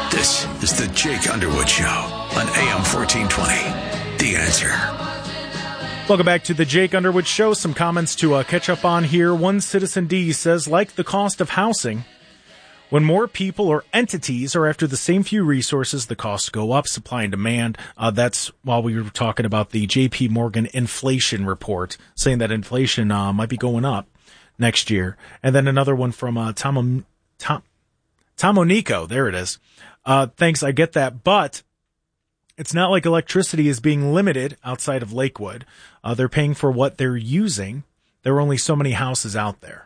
This is the Jake Underwood Show on AM 1420. The Answer. Welcome back to the Jake Underwood Show. Some comments to catch up on here. One Citizen D says, like the cost of housing, when more people or entities are after the same few resources, the costs go up, supply and demand. That's while we were talking about the J.P. Morgan inflation report, saying that inflation might be going up next year. And then another one from Tomonico. There it is. Thanks, I get that. But it's not like electricity is being limited outside of Lakewood. They're paying for what they're using. There are only so many houses out there.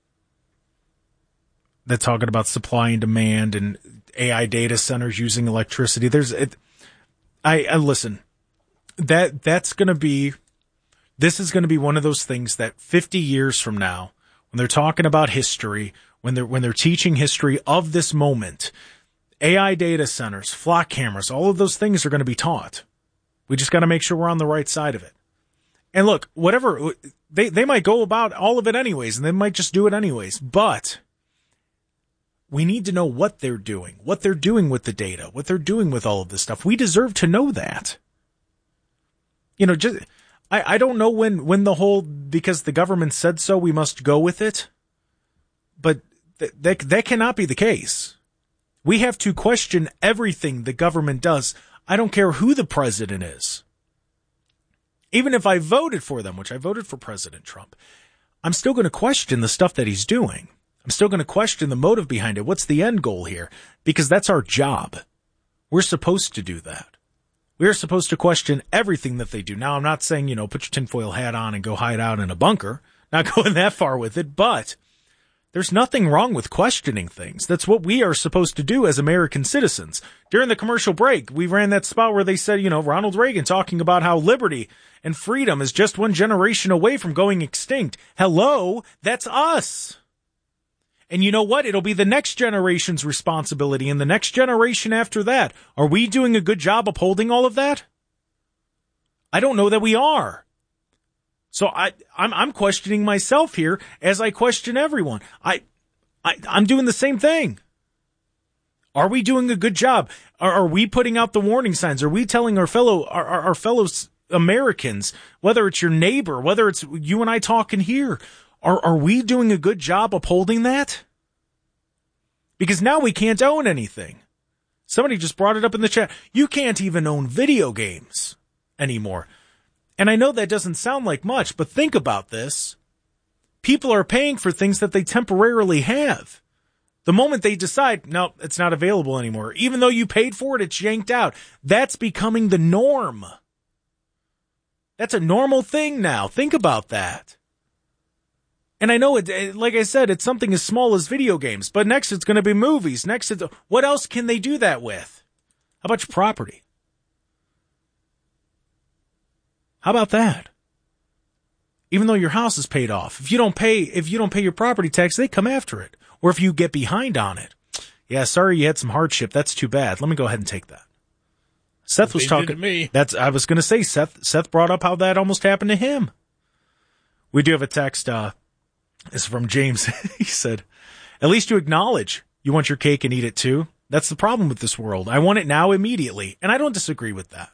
They're talking about supply and demand and AI data centers using electricity. I listen, this is going to be one of those things that 50 years from now, when they're talking about history, when they're teaching history of this moment, AI data centers, flock cameras, all of those things are going to be taught. We just got to make sure we're on the right side of it. And look, whatever, they might go about all of it anyways, and they might just do it anyways, but we need to know what they're doing with the data, what they're doing with all of this stuff. We deserve to know that. I don't know when the whole, because the government said so, we must go with it. But that cannot be the case. We have to question everything the government does. I don't care who the president is. Even if I voted for them, which I voted for President Trump, I'm still going to question the stuff that he's doing. I'm still going to question the motive behind it. What's the end goal here? Because that's our job. We're supposed to do that. We're supposed to question everything that they do. Now, I'm not saying, put your tinfoil hat on and go hide out in a bunker. Not going that far with it, but there's nothing wrong with questioning things. That's what we are supposed to do as American citizens. During the commercial break, we ran that spot where they said, Ronald Reagan talking about how liberty and freedom is just one generation away from going extinct. Hello, that's us. And you know what? It'll be the next generation's responsibility and the next generation after that. Are we doing a good job upholding all of that? I don't know that we are. So I'm questioning myself here as I question everyone. I'm doing the same thing. Are we doing a good job? Are we putting out the warning signs? Are we telling our fellow Americans, whether it's your neighbor, whether it's you and I talking here, are we doing a good job upholding that? Because now we can't own anything. Somebody just brought it up in the chat. You can't even own video games anymore. And I know that doesn't sound like much, but think about this. People are paying for things that they temporarily have. The moment they decide, no, it's not available anymore, even though you paid for it, it's yanked out. That's becoming the norm. That's a normal thing now. Think about that. And I know it, like I said, it's something as small as video games, but next it's going to be movies. Next, what else can they do that with? How about your property? How about that? Even though your house is paid off, if you don't pay your property tax, they come after it. Or if you get behind on it. Yeah, sorry you had some hardship. That's too bad. Let me go ahead and take that. Seth was talking to me. I was going to say Seth brought up how that almost happened to him. We do have a text, it's from James. He said, at least you acknowledge you want your cake and eat it too. That's the problem with this world. I want it now immediately. And I don't disagree with that.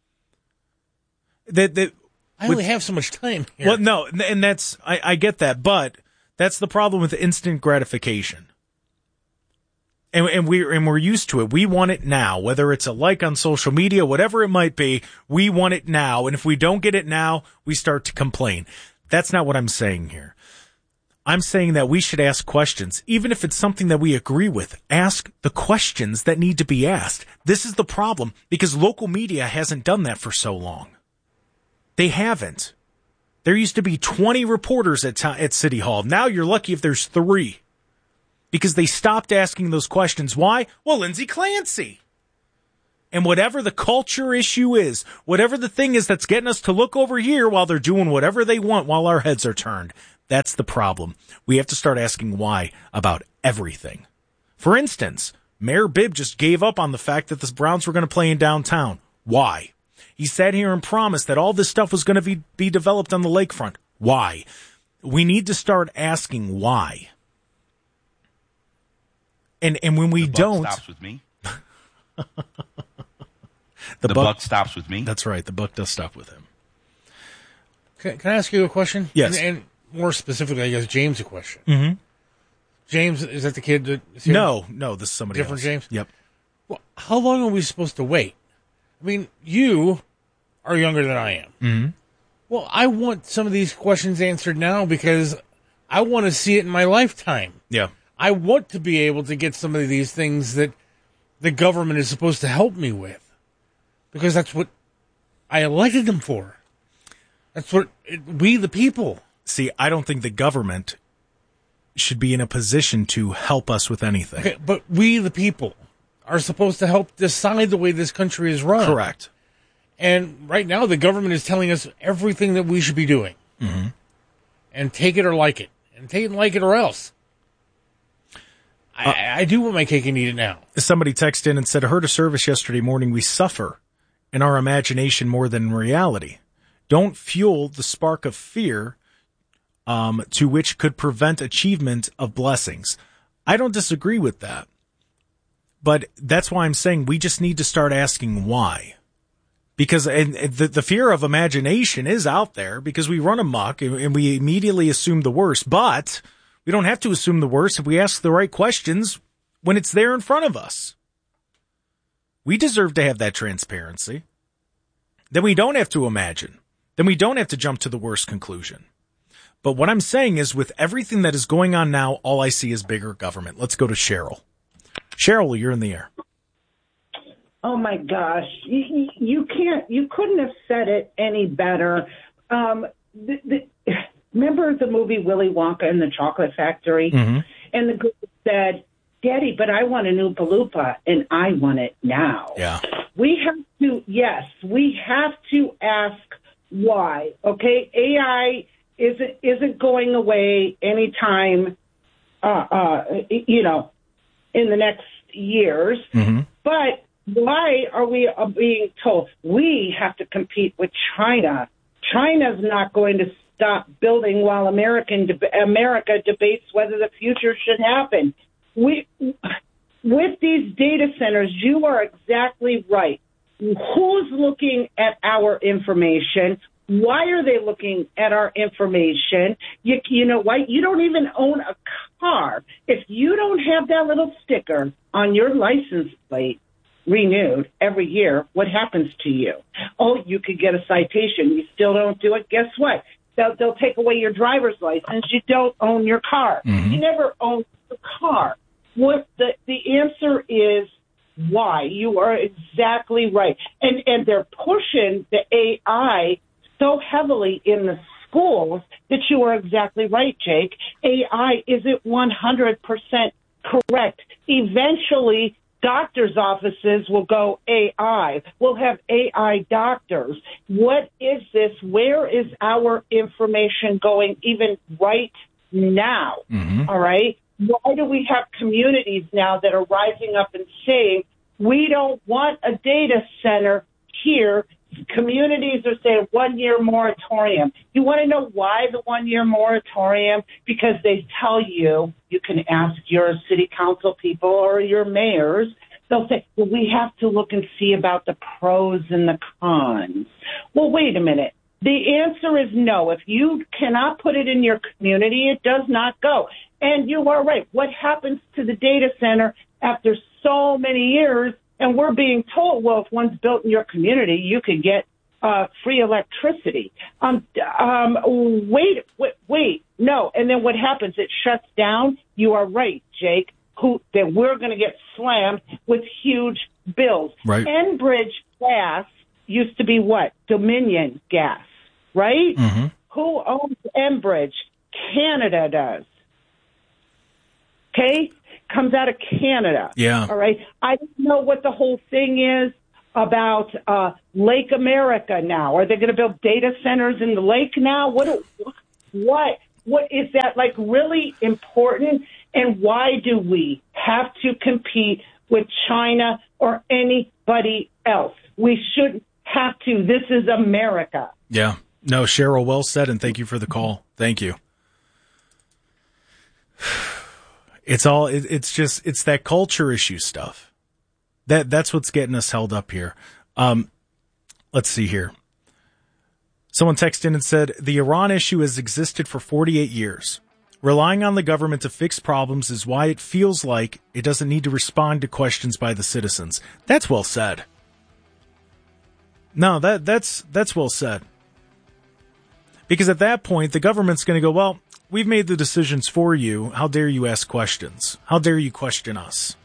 I only have so much time here. Well, no, and that's, I get that, but that's the problem with instant gratification. And we're used to it. We want it now, whether it's a like on social media, whatever it might be, we want it now. And if we don't get it now, we start to complain. That's not what I'm saying here. I'm saying that we should ask questions, even if it's something that we agree with. Ask the questions that need to be asked. This is the problem, because local media hasn't done that for so long. They haven't. There used to be 20 reporters at City Hall. Now you're lucky if there's 3. Because they stopped asking those questions. Why? Well, Lindsay Clancy. And whatever the culture issue is, whatever the thing is that's getting us to look over here while they're doing whatever they want while our heads are turned, that's the problem. We have to start asking why about everything. For instance, Mayor Bibb just gave up on the fact that the Browns were going to play in downtown. Why? He sat here and promised that all this stuff was going to be developed on the lakefront. Why? We need to start asking why. And when we don't, stops with me. The buck stops with me. That's right. The buck does stop with him. Can I ask you a question? Yes. And more specifically, I guess, James a question. Mm-hmm. James, is that the kid that's here? No, this is somebody Different else. James? Yep. Well, how long are we supposed to wait? I mean, you are younger than I am. Mm-hmm. Well, I want some of these questions answered now because I want to see it in my lifetime. Yeah. I want to be able to get some of these things that the government is supposed to help me with because that's what I elected them for. That's what we, the people. See, I don't think the government should be in a position to help us with anything. Okay, but we, the people, are supposed to help decide the way this country is run. Correct. And right now, the government is telling us everything that we should be doing. Mm-hmm. And take it or like it. And take it and like it or else. I do want my cake and eat it now. Somebody texted in and said, I heard a service yesterday morning. We suffer in our imagination more than reality. Don't fuel the spark of fear to which could prevent achievement of blessings. I don't disagree with that. But that's why I'm saying we just need to start asking why. Because the fear of imagination is out there because we run amok and we immediately assume the worst. But we don't have to assume the worst if we ask the right questions when it's there in front of us. We deserve to have that transparency. Then we don't have to imagine. Then we don't have to jump to the worst conclusion. But what I'm saying is with everything that is going on now, all I see is bigger government. Let's go to Cheryl. Cheryl, you're in the air. Oh my gosh, you couldn't have said it any better. Remember the movie Willy Wonka and the Chocolate Factory? Mm-hmm. And the girl said, Daddy, but I want an Oompa Loompa and I want it now. Yeah. We have to ask why. Okay. AI isn't going away anytime, in the next years, Mm-hmm. but why are we being told we have to compete with China? China's not going to stop building while America debates whether the future should happen. With these data centers, you are exactly right. Who's looking at our information? Why are they looking at our information? You know what? You don't even own a car. If you don't have that little sticker on your license plate renewed every year, what happens to you? Oh, you could get a citation. You still don't do it. Guess what? They'll take away your driver's license. You don't own your car. Mm-hmm. You never own the car. What the answer is why. You are exactly right. And they're pushing the AI so heavily in the schools that you are exactly right, Jake. AI isn't 100% correct. Eventually, doctors' offices will go AI. We'll have AI doctors. What is this? Where is our information going even right now? Mm-hmm. All right? Why do we have communities now that are rising up and saying, we don't want a data center here? Communities are saying 1 year moratorium. You want to know why the 1 year moratorium? Because they tell you can ask your city council people or your mayors. They'll say, well, we have to look and see about the pros and the cons. Well, wait a minute. The answer is no. If you cannot put it in your community, it does not go. And you are right. What happens to the data center after so many years? And we're being told, well, if one's built in your community, you could get free electricity. Wait, no. And then what happens? It shuts down. You are right, Jake, that we're going to get slammed with huge bills. Right. Enbridge Gas used to be what? Dominion Gas, right? Mm-hmm. Who owns Enbridge? Canada does. Okay? Comes out of Canada. Yeah. All right. I don't know what the whole thing is about Lake America now. Are they going to build data centers in the lake now? What is that like really important? And why do we have to compete with China or anybody else? We shouldn't have to. This is America. Yeah. No, Cheryl, well said, and thank you for the call. Thank you. It's that culture issue stuff. That's what's getting us held up here. Let's see here. Someone texted in and said, the Iran issue has existed for 48 years. Relying on the government to fix problems is why it feels like it doesn't need to respond to questions by the citizens. That's well said. No, that's well said. Because at that point, the government's going to go, well, we've made the decisions for you. How dare you ask questions? How dare you question us?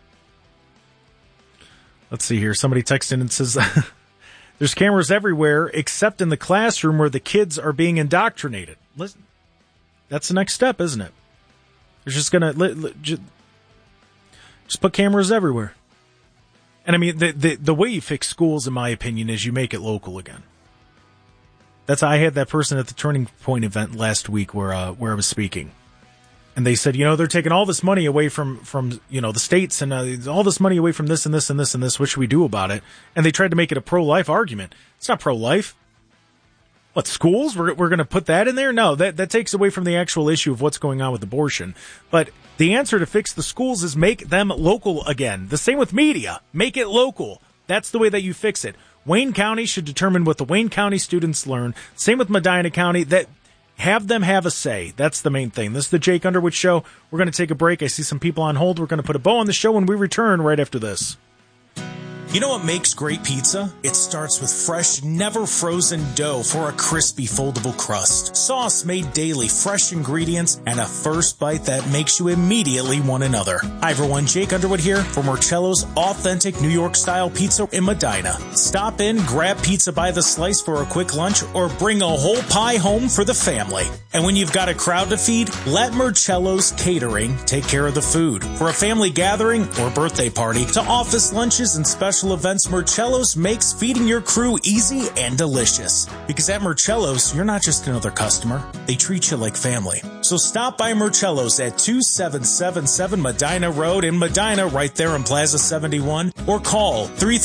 Let's see here. Somebody texted in and says, there's cameras everywhere except in the classroom where the kids are being indoctrinated. Listen, that's the next step, isn't it? They're just going to just put cameras everywhere. And I mean, the way you fix schools, in my opinion, is you make it local again. I had that person at the Turning Point event last week where I was speaking. And they said, they're taking all this money away from the states and all this money away from this and this and this and this. What should we do about it? And they tried to make it a pro-life argument. It's not pro-life. What, schools? We're going to put that in there? No, that takes away from the actual issue of what's going on with abortion. But the answer to fix the schools is make them local again. The same with media. Make it local. That's the way that you fix it. Wayne County should determine what the Wayne County students learn. Same with Medina County. Have them have a say. That's the main thing. This is the Jake Underwood Show. We're going to take a break. I see some people on hold. We're going to put a bow on the show when we return right after this. You know what makes great pizza? It starts with fresh, never frozen dough for a crispy foldable crust, sauce made daily, fresh ingredients, and a first bite that makes you immediately want another. Hi everyone, Jake Underwood here for Marcello's authentic New York style pizza in Medina. Stop in, grab pizza by the slice for a quick lunch, or bring a whole pie home for the family. And when you've got a crowd to feed, let Marcello's Catering take care of the food. For a family gathering or birthday party, to office lunches and special events, Marcello's makes feeding your crew easy and delicious. Because at Marcello's, you're not just another customer. They treat you like family. So stop by Marcello's at 2777 Medina Road in Medina, right there in Plaza 71, or call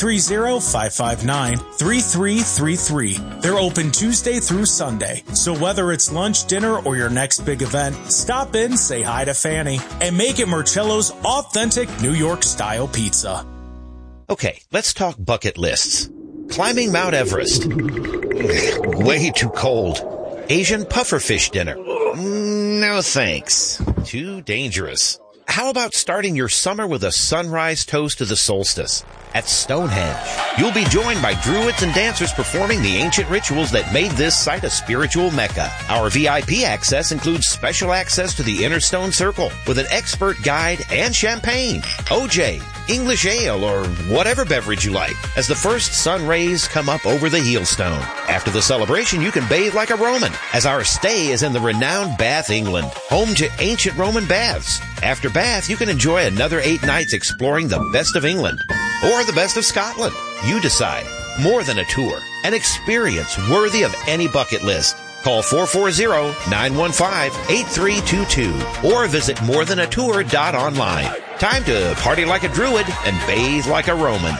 330-559-3333. They're open Tuesday through Sunday. So whether it's lunch, dinner, or your next big event, stop in, say hi to Fanny, and make it Marcello's authentic New York style pizza. Okay, let's talk bucket lists. Climbing Mount Everest. Way too cold. Asian pufferfish dinner. No thanks. Too dangerous. How about starting your summer with a sunrise toast to the solstice at Stonehenge? You'll be joined by druids and dancers performing the ancient rituals that made this site a spiritual mecca. Our VIP access includes special access to the Inner Stone Circle with an expert guide and champagne, OJ, English ale, or whatever beverage you like, as the first sun rays come up over the heel stone. After the celebration, you can bathe like a Roman, as our stay is in the renowned Bath, England, home to ancient Roman baths. After Bath, you can enjoy another 8 nights exploring the best of England, or the best of Scotland. You decide. More than a tour, an experience worthy of any bucket list. Call 440-915-8322 or visit morethanatour.online. Time to party like a druid and bathe like a Roman.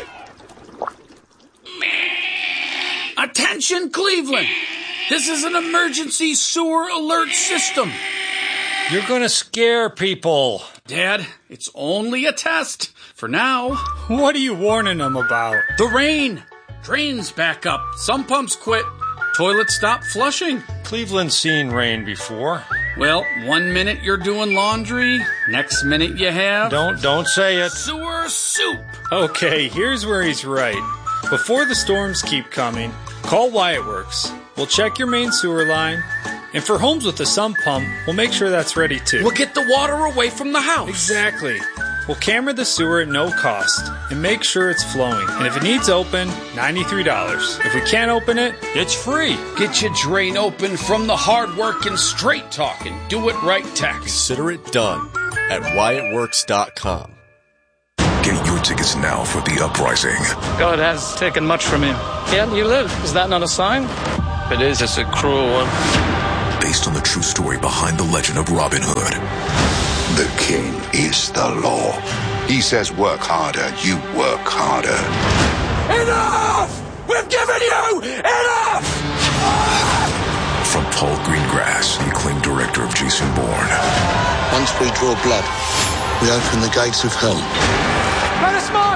Attention, Cleveland! This is an emergency sewer alert system. You're gonna scare people. Dad, it's only a test. For now. What are you warning them about? The rain. Drains back up. Some pumps quit. Toilets stop flushing. Cleveland's seen rain before. Well, 1 minute you're doing laundry, next minute you have... Don't say it. Sewer soup. Okay, here's where he's right. Before the storms keep coming, call Wyatt Works. We'll check your main sewer line. And for homes with a sump pump, we'll make sure that's ready too. We'll get the water away from the house. Exactly. We'll camera the sewer at no cost and make sure it's flowing. And if it needs open, $93. If we can't open it, it's free. Get your drain open from the hard work and straight talking. Do it right tax. Consider it done at WyattWorks.com. Get your tickets now for The Uprising. God has taken much from him. Yet you live. Is that not a sign? It is. It's a cruel one. Based on the true story behind the legend of Robin Hood. The king is the law. He says work harder, you work harder. Enough! We've given you enough! From Paul Greengrass, the acclaimed director of Jason Bourne. Once we draw blood, we open the gates of hell. Let us march!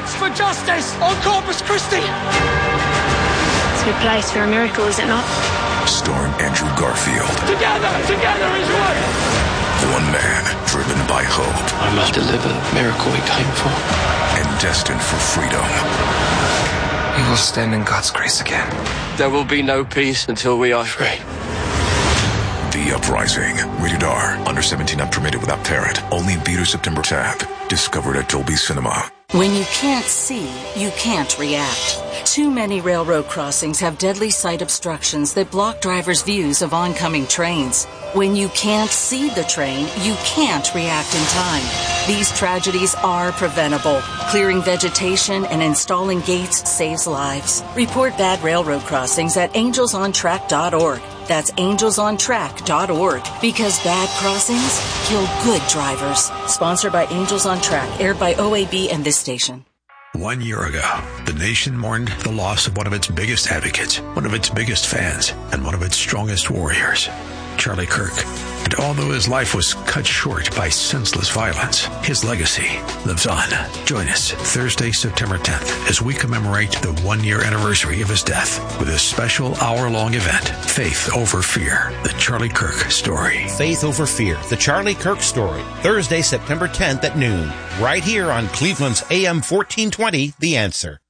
March for justice on Corpus Christi. It's a good place for a miracle, is it not? Starring Andrew Garfield. Together is one. One man driven by hope. I must deliver the miracle we came for. And destined for freedom. We will stand in God's grace again. There will be no peace until we are free. The Uprising. Rated R. Under 17 not permitted without parent. Only in theaters September 10th. Discovered at Dolby Cinema. When you can't see, you can't react. Too many railroad crossings have deadly sight obstructions that block drivers' views of oncoming trains. When you can't see the train, you can't react in time. These tragedies are preventable. Clearing vegetation and installing gates saves lives. Report bad railroad crossings at angelsontrack.org. That's angelsontrack.org. Because bad crossings kill good drivers. Sponsored by Angels on Track, aired by OAB and this station. 1 year ago, the nation mourned the loss of one of its biggest advocates, one of its biggest fans, and one of its strongest warriors, Charlie Kirk. And although his life was cut short by senseless violence, his legacy lives on. Join us Thursday, September 10th, as we commemorate the 1 year anniversary of his death with a special hour-long event, Faith Over Fear, the Charlie Kirk story. Faith Over Fear, the Charlie Kirk story, Thursday, September 10th at noon, right here on Cleveland's AM 1420, The Answer.